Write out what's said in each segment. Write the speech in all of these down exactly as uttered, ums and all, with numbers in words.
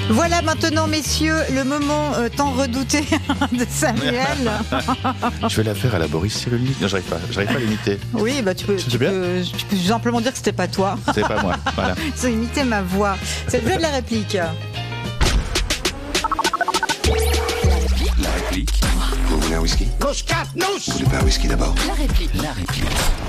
Voilà maintenant, messieurs, le moment euh, tant redouté de Samuel. Je vais la faire à la Boris Cyrulnik. Non, j'arrive pas, j'arrive pas à l'imiter. Oui, bah tu peux, tu peux, tu peux simplement dire que c'était pas toi. C'est pas moi, voilà. Ils ont imité ma voix. C'est le jeu de la réplique. La réplique. Vous voulez un whisky? Vous voulez pas un whisky d'abord? La réplique. La réplique.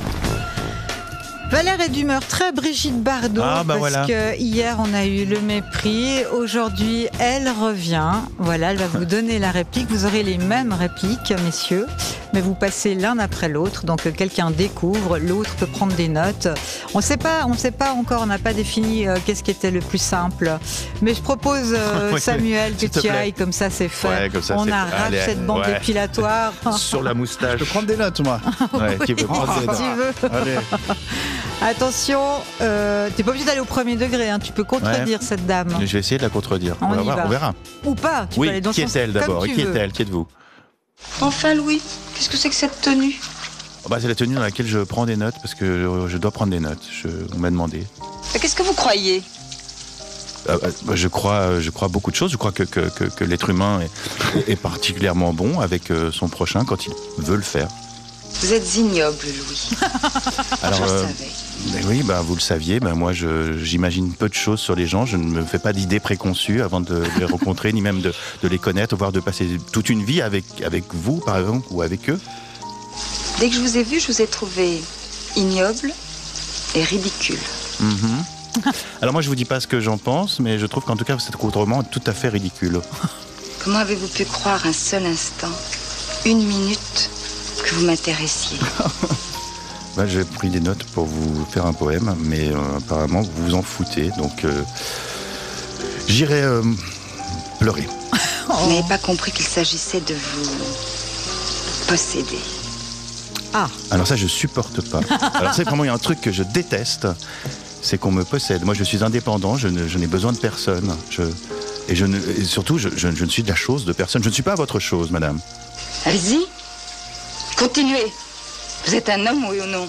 Valère est d'humeur très Brigitte Bardot, ah, bah parce voilà. que hier on a eu le mépris, aujourd'hui elle revient, voilà, elle va vous donner la réplique, vous aurez les mêmes répliques messieurs, mais vous passez l'un après l'autre, donc quelqu'un découvre, l'autre peut prendre des notes, on ne sait pas, on sait pas encore, on n'a pas défini euh, qu'est-ce qui était le plus simple, mais je propose euh, oui, Samuel que tu plaît. ailles, comme ça c'est fait, ouais, comme ça, on c'est... arrache Allez, cette bande ouais. dépilatoire. Sur la moustache. Je peux prendre des notes moi. Ouais, qui peut prendre des Si tu veux. Allez. Attention, euh, t'es pas obligé d'aller au premier degré, hein, tu peux contredire Ouais. cette dame. Je vais essayer de la contredire. On On, va y voir, va. on verra. Ou pas, tu Oui, peux aller dans qui le sens est-elle d'abord? comme tu Qui veux. est-elle? Qui êtes-vous? Enfin Louis, qu'est-ce que c'est que cette tenue? Oh, bah, c'est la tenue dans laquelle je prends des notes parce que je, je dois prendre des notes. Je, on m'a demandé. Mais qu'est-ce que vous croyez? Euh, euh, je crois, je crois beaucoup de choses. Je crois que, que, que, que l'être humain est, est particulièrement bon avec euh, son prochain quand il veut le faire. Vous êtes ignoble Louis. Alors, Je le euh, savais. ben oui, ben vous le saviez. Ben moi, je, j'imagine peu de choses sur les gens. Je ne me fais pas d'idées préconçues avant de les rencontrer, ni même de, de les connaître, voire de passer toute une vie avec, avec vous, par exemple, ou avec eux. Dès que je vous ai vu, je vous ai trouvé ignoble et ridicule. Mm-hmm. Alors moi, je vous dis pas ce que j'en pense, mais je trouve qu'en tout cas, cet autrement est tout à fait ridicule. Comment avez-vous pu croire un seul instant, une minute, que vous m'intéressiez? Ben, j'ai pris des notes pour vous faire un poème, mais euh, apparemment, vous vous en foutez. Donc, euh, j'irai euh, pleurer. Vous n'avez pas compris qu'il s'agissait de vous posséder. Ah, Alors ça, je supporte pas. Alors c'est vraiment, il y a un truc que je déteste, c'est qu'on me possède. Moi, je suis indépendant, je, ne, je n'ai besoin de personne. Je, et, je ne, et surtout, je, je, je ne suis de la chose de personne. Je ne suis pas votre chose, madame. Allez-y, continuez. Vous êtes un homme, oui ou non?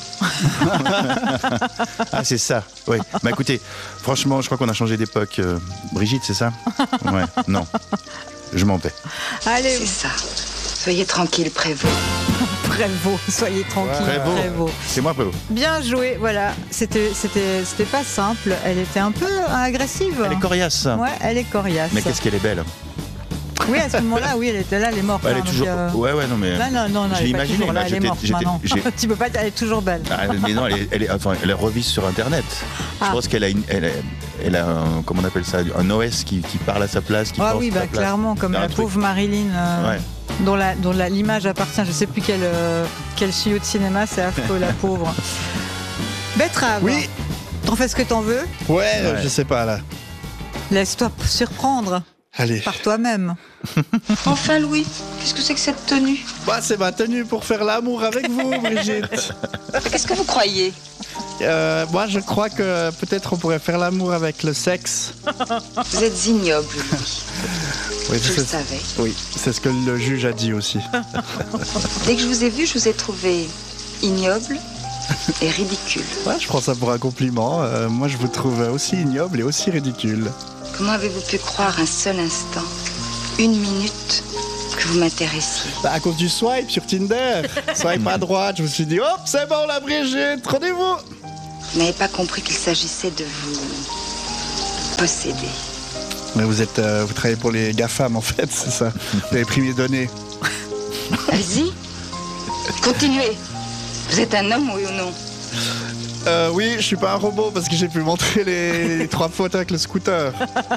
Ah, c'est ça. Oui. Bah écoutez, franchement, je crois qu'on a changé d'époque. Euh, Brigitte, c'est ça? Ouais. Non. Je m'en vais. allez, C'est ça. Soyez tranquille, Prévost. Prévost, soyez tranquille, Prévost. Prévost. C'est moi, Prévost. Bien joué, voilà. C'était, c'était, c'était pas simple. Elle était un peu agressive. Elle est coriace. Ouais, elle est coriace. Mais qu'est-ce qu'elle est belle. Oui, à ce moment-là, oui, elle était là, elle est morte. Elle hein, est donc, toujours. euh, Ouais, ouais, non, mais. Là, non, non, non, je elle l'ai est pas imaginé. toujours là, bah, elle est j'étais- morte j'étais- maintenant. j'ai- Tu peux pas, elle est toujours belle. Ah, mais non, elle, est, elle, est, enfin, elle revise sur Internet. Ah. Je pense qu'elle a, une, elle, a- elle a un, comment on appelle ça, un O S qui, qui parle à sa place. Qui Ah pense oui, à bah sa place. clairement, comme C'est un la truc. pauvre Marilyn, euh, Ouais. dont, la, dont la, l'image appartient, je sais plus quel, euh, quel studio de cinéma, c'est affreux, la pauvre. Betrave, Oui. t'en fais ce que t'en veux, Ouais, Ouais. je sais pas là. laisse-toi surprendre Allez. par toi-même. Enfin Louis, qu'est-ce que c'est que cette tenue? Bah, c'est ma tenue pour faire l'amour avec vous, Brigitte. Mais qu'est-ce que vous croyez? Euh, moi, je crois que peut-être on pourrait faire l'amour avec le sexe. Vous êtes ignoble, Louis. Oui, Je le c'est, savais. oui, c'est ce que le juge a dit aussi. Dès que je vous ai vu, je vous ai trouvé ignoble et ridicule. Ouais, je prends ça pour un compliment. Euh, moi, je vous trouve aussi ignoble et aussi ridicule. Comment avez-vous pu croire un seul instant, une minute, que vous m'intéressiez? Bah, à cause du swipe sur Tinder. Swipe à droite, je me suis dit, hop, c'est bon, la Brigitte, rendez-vous. Vous n'avez pas compris qu'il s'agissait de vous posséder. Mais vous êtes, euh, vous travaillez pour les GAFAM en fait, c'est ça. Vous avez pris mes données. Allez-y, continuez. Vous êtes un homme, oui ou non? Euh, oui, je suis pas un robot parce que j'ai pu montrer les, les trois fautes avec le scooter.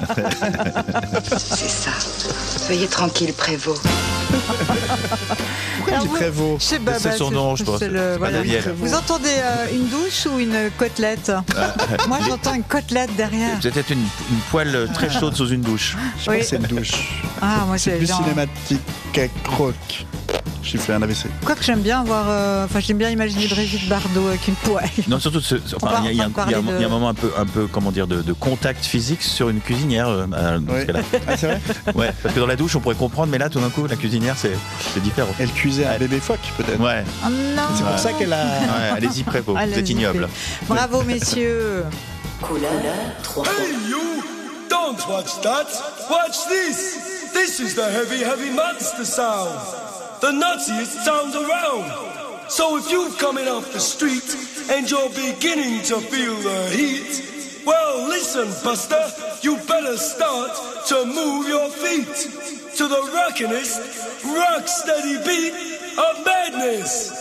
C'est ça. Soyez tranquille, Prévost. Pourquoi Alors il dit vous- Prévost? Je sais pas, C'est bah, son nom, je pense. c'est le- C'est pas voilà. Daniel. Vous entendez euh, une douche ou une côtelette? Moi, j'entends une côtelette derrière. Peut-être une, une poêle très chaude sous une douche. Je crois Oui. que c'est une douche. Ah, moi, C'est c'est plus genre- cinématique que croque. J'ai fait un A V C. Quoi que j'aime bien voir, euh, enfin j'aime bien imaginer Brigitte Bardot avec une poêle. Non, surtout, ce- On enfin, va- il y, a- il y a on va un- il y a un- parler il y a un de- moment un peu, un peu, comment dire, de, de contact physique sur une cuisinière. euh, euh, dans Oui. ce cas-là. Ah, c'est vrai? Ouais, parce que dans la douche, on pourrait comprendre, mais là, tout d'un coup, la cuisinière, c'est, c'est différent. Elle cuisait un bébé phoque, peut-être. Ouais, Oh non. C'est pour ça qu'elle a. ouais, allez-y, Prévost, vous êtes Allez-y, ignoble. Bravo messieurs. Couleur trois fois. don't watch that. Watch this. This is the heavy, heavy monster sound. The nuttiest sound around. So if you're coming off the street and you're beginning to feel the heat, well, listen, Buster, you better start to move your feet to the rockinest, rock steady beat of madness.